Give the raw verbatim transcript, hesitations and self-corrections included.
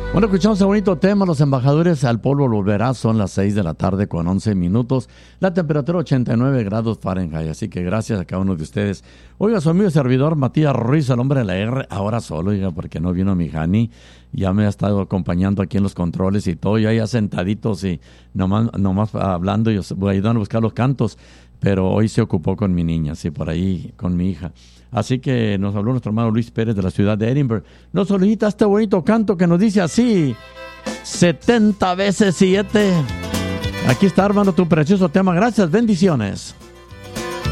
Bueno, escuchamos ese bonito tema, Los Embajadores al Polvo Volverá. Son las seis de la tarde con once minutos. La temperatura ochenta y nueve grados Fahrenheit. Así que gracias a cada uno de ustedes. Oiga, su amigo y servidor Matías Ruiz, el hombre de la R, ahora solo, oiga, porque no vino mi Jani. Ya me ha estado acompañando aquí en los controles y todo, ya ya sentaditos y nomás, nomás hablando y ayudando a buscar los cantos. Pero hoy se ocupó con mi niña, sí, por ahí, con mi hija. Así que nos habló nuestro hermano Luis Pérez de la ciudad de Edinburgh. Nos solicita este bonito canto que nos dice así: setenta veces siete. Aquí está, hermano, tu precioso tema. Gracias, bendiciones.